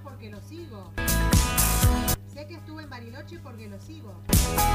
porque lo sigo. Sé que estuve en Bariloche porque lo sigo.